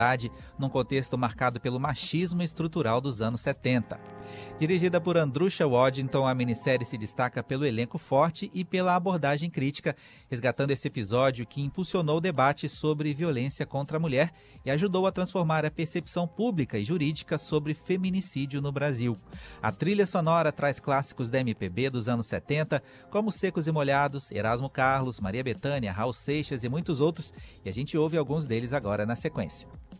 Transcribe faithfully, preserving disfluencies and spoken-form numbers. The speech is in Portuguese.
num contexto marcado pelo machismo estrutural dos anos setenta. Dirigida por Andrusha Waddington, a minissérie se destaca pelo elenco forte e pela abordagem crítica, resgatando esse episódio que impulsionou o debate sobre violência contra a mulher e ajudou a transformar a percepção pública e jurídica sobre feminicídio no Brasil. A trilha sonora traz clássicos da M P B dos anos setenta, como Secos e Molhados, Erasmo Carlos, Maria Bethânia, Raul Seixas e muitos outros, e a gente ouve alguns deles agora na sequência.